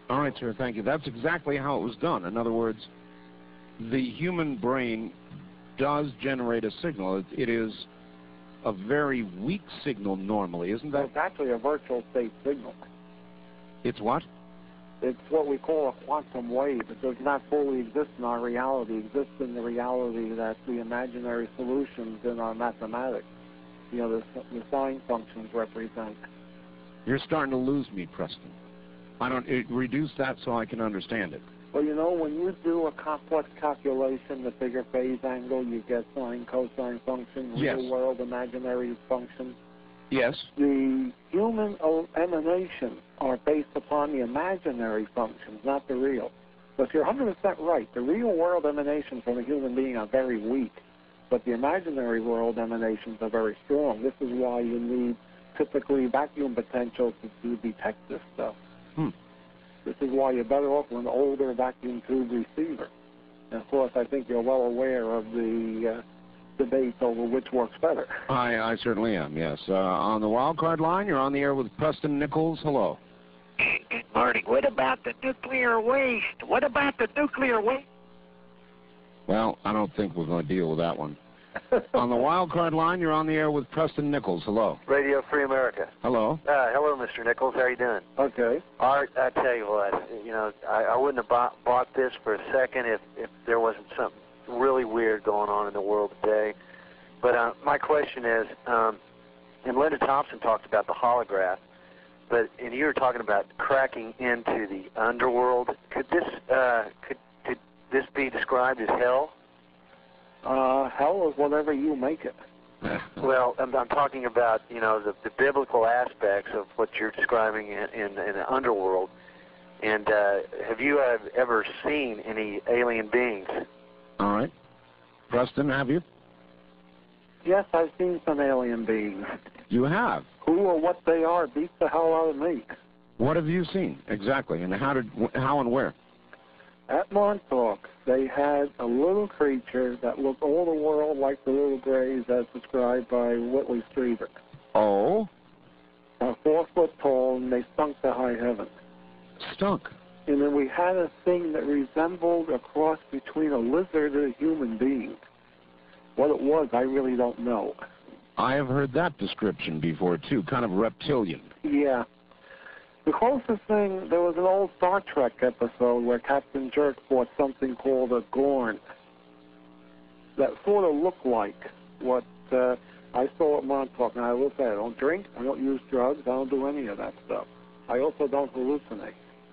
All right, sir, thank you. That's exactly how it was done. In other words, the human brain does generate a signal. It is a very weak signal normally, isn't that? Well, it's actually a virtual state signal. It's what? It's what we call a quantum wave. It does not fully exist in our reality. It exists in the reality that the imaginary solutions in our mathematics, you know, the sign functions represent. You're starting to lose me, Preston. Reduce that so I can understand it. Well, you know, when you do a complex calculation, the figure phase angle, you get sine, cosine function, real world imaginary function. Yes. The human emanations are based upon the imaginary functions, not the real. But you're 100% right. The real world emanations from a human being are very weak, but the imaginary world emanations are very strong. This is why you need typically vacuum potentials to detect this stuff. This is why you're better off with an older vacuum tube receiver. And of course, I think you're well aware of the debate over which works better. I certainly am, yes. On the wildcard line, you're on the air with Preston Nichols. Hello. Good morning. What about the nuclear waste? What about the nuclear waste? Well, I don't think we're going to deal with that one. On the wildcard line, you're on the air with Preston Nichols. Hello. Radio Free America. Hello. Hello, Mr. Nichols. How are you doing? Okay. Art, I tell you what, you know, I wouldn't have bought this for a second if there wasn't something really weird going on in the world today. But my question is, and Linda Thompson talked about the holograph, and you were talking about cracking into the underworld. Could this be described as hell? Hell is whatever you make it. Well, I'm talking about, you know, the biblical aspects of what you're describing in the underworld. And have you ever seen any alien beings? All right. Preston, have you? Yes, I've seen some alien beings. You have? Who or what they are beats the hell out of me. What have you seen exactly, and how and where? At Montauk, they had a little creature that looked all the world like the little grays as described by Whitley Strieber. Oh? 4 foot tall, and they stunk to high heaven. Stunk? And then we had a thing that resembled a cross between a lizard and a human being. What it was, I really don't know. I have heard that description before, too, kind of reptilian. Yeah. The closest thing, there was an old Star Trek episode where Captain Jerk fought something called a Gorn that sort of looked like what I saw at Montauk. Now, I will say, I don't drink, I don't use drugs, I don't do any of that stuff. I also don't hallucinate.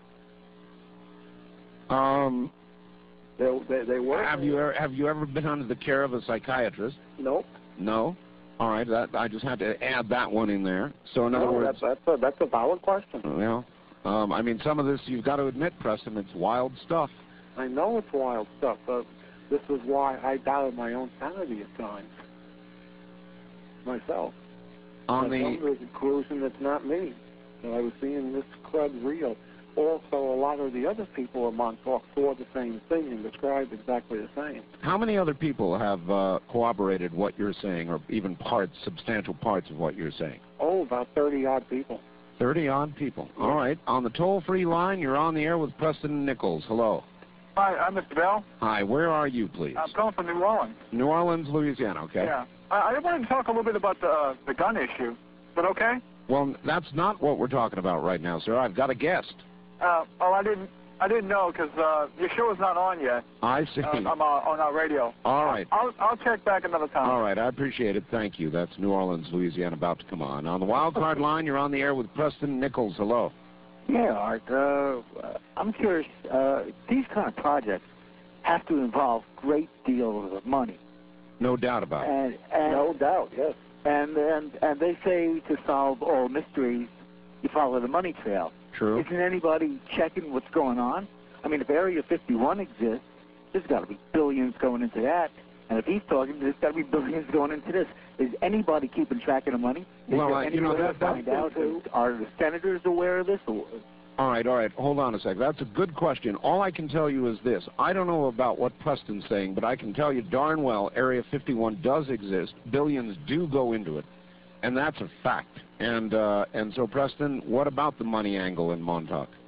They were. Have you ever been under the care of a psychiatrist? Nope. No? All right, I just had to add that one in there. So in other words, that's a valid question. Well, I mean, some of this you've got to admit, Preston, it's wild stuff. I know it's wild stuff, but this is why I doubted my own sanity at times. Myself. On the conclusion, it's not me. And I was seeing this crud real. Also, a lot of the other people at Montauk saw the same thing and described exactly the same. How many other people have corroborated what you're saying, or even substantial parts of what you're saying? Oh, about 30-odd people. 30-odd people. Yeah. All right. On the toll-free line, you're on the air with Preston Nichols. Hello. Hi, I'm Mr. Bell. Hi. Where are you, please? I'm calling from New Orleans. New Orleans, Louisiana. Okay. Yeah. I wanted to talk a little bit about the gun issue. Is that okay? Well, that's not what we're talking about right now, sir. I've got a guest. I didn't know because your show is not on yet. I see. I'm on our radio. All right. I'll check back another time. All right. I appreciate it. Thank you. That's New Orleans, Louisiana, about to come on. On the wildcard line, you're on the air with Preston Nichols. Hello. Yeah, Art. I'm curious. These kind of projects have to involve great deals of money. No doubt about it. And no doubt, yes. And they say to solve all mysteries, you follow the money trail. True. Isn't anybody checking what's going on? I mean, if Area 51 exists, there's got to be billions going into that. And if he's talking, there's got to be billions going into this. Is anybody keeping track of the money? Well, you know, that's out. Are the senators aware of this? All right. Hold on a sec. That's a good question. All I can tell you is this. I don't know about what Preston's saying, but I can tell you darn well Area 51 does exist. Billions do go into it. And that's a fact. And so, Preston, what about the money angle in Montauk?